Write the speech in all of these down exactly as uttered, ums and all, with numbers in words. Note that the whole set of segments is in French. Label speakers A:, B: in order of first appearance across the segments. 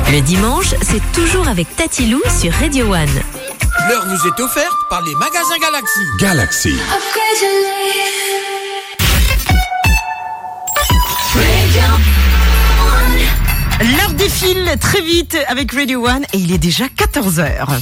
A: Le dimanche, c'est toujours avec Tati Lou sur Radio One.
B: L'heure vous est offerte par les magasins Galaxy.
C: Galaxy.
D: L'heure défile très vite avec Radio One et il est déjà quatorze heures.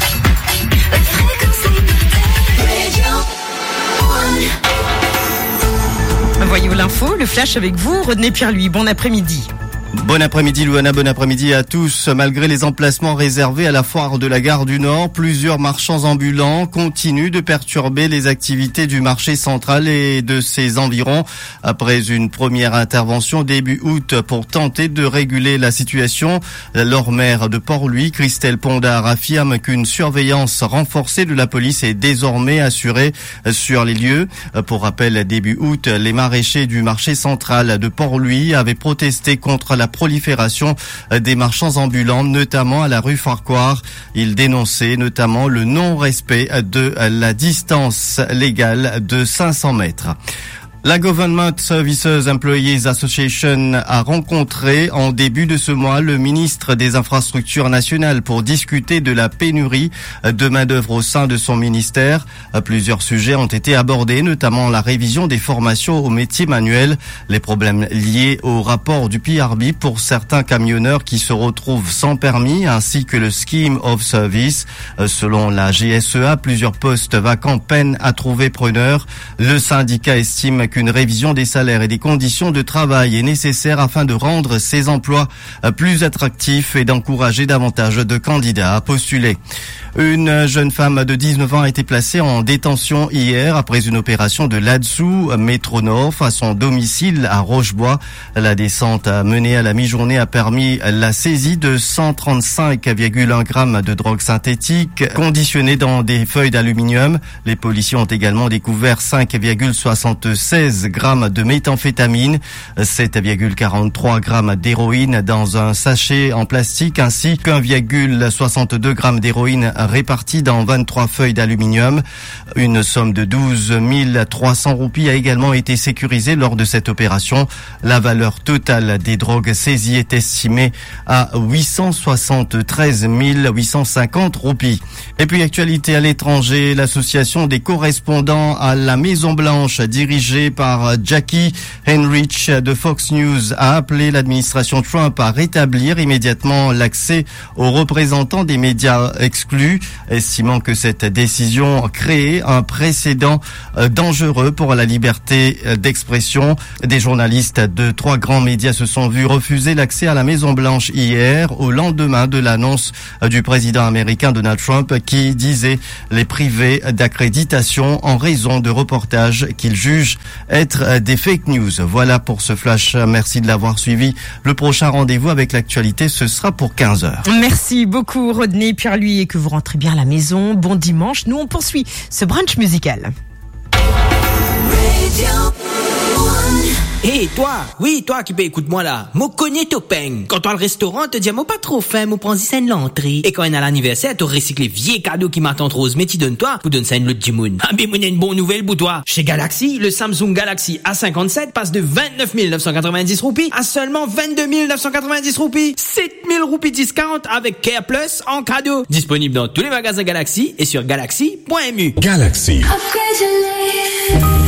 D: Voyez-vous l'info, le flash avec vous, Rodney Pierre-Louis. Bon après-midi.
E: Bon après-midi Louana, bon après-midi à tous. Malgré les emplacements réservés à la foire de la Gare du Nord, plusieurs marchands ambulants continuent de perturber les activités du marché central et de ses environs. Après une première intervention début août pour tenter de réguler la situation, leur maire de Port-Louis, Christelle Pondard, affirme qu'une surveillance renforcée de la police est désormais assurée sur les lieux. Pour rappel, début août, les maraîchers du marché central de Port-Louis avaient protesté contre la prolifération des marchands ambulants, notamment à la rue Farquhar. Ils dénonçaient notamment le non-respect de la distance légale de cinq cents mètres. La Government Services Employees Association a rencontré en début de ce mois le ministre des Infrastructures nationales pour discuter de la pénurie de main-d'œuvre au sein de son ministère. Plusieurs sujets ont été abordés, notamment la révision des formations aux métiers manuels, les problèmes liés au rapport du P R B pour certains camionneurs qui se retrouvent sans permis, ainsi que le Scheme of Service. Selon la G S E A, plusieurs postes vacants peinent à trouver preneur. Le syndicat estime que qu'une révision des salaires et des conditions de travail est nécessaire afin de rendre ces emplois plus attractifs et d'encourager davantage de candidats à postuler. Une jeune femme de dix-neuf ans a été placée en détention hier après une opération de l'A D S U Métro Nord à son domicile à Rochebois. La descente menée à la mi-journée a permis la saisie de cent trente-cinq virgule un grammes de drogue synthétique conditionnée dans des feuilles d'aluminium. Les policiers ont également découvert cinq virgule soixante-seize grammes de méthamphétamine, sept virgule quarante-trois grammes d'héroïne dans un sachet en plastique ainsi qu'un virgule soixante-deux grammes d'héroïne répartie dans vingt-trois feuilles d'aluminium. Une somme de douze mille trois cents roupies a également été sécurisée lors de cette opération. La valeur totale des drogues saisies est estimée à huit cent soixante-treize mille huit cent cinquante roupies. Et puis actualité à l'étranger, l'association des correspondants à la Maison Blanche dirigée par Jackie Henrich de Fox News a appelé l'administration Trump à rétablir immédiatement l'accès aux représentants des médias exclus, estimant que cette décision créait un précédent dangereux pour la liberté d'expression. Des journalistes de trois grands médias se sont vus refuser l'accès à la Maison Blanche hier, au lendemain de l'annonce du président américain Donald Trump qui disait les priver d'accréditation en raison de reportages qu'il juge être des fake news. Voilà pour ce flash. Merci de l'avoir suivi. Le prochain rendez-vous avec l'actualité, ce sera pour quinze heures.
D: Merci beaucoup Rodney Pierre-Louis et que vous rentrez bien à la maison. Bon dimanche. Nous on poursuit ce brunch musical.
F: Hé, hey, toi, oui, toi qui peux écoute-moi là. Moi connais ton peigne. Quand toi le restaurant te dit, moi pas trop faim, moi prends ça une l'entrée. Et quand on est à l'anniversaire, tu recycles vieux cadeaux qui m'attendent rose, mais tu donnes toi, pour donner ça une l'autre du monde. Ah, mais moi, une bonne nouvelle pour toi. Chez Galaxy, le Samsung Galaxy A cinquante-sept passe de vingt-neuf mille neuf cent quatre-vingt-dix roupies à seulement vingt-deux mille neuf cent quatre-vingt-dix roupies. sept mille roupies discount avec Care Plus en cadeau. Disponible dans tous les magasins Galaxy et sur galaxy point m u.
C: Galaxy.
G: Upgrade your life.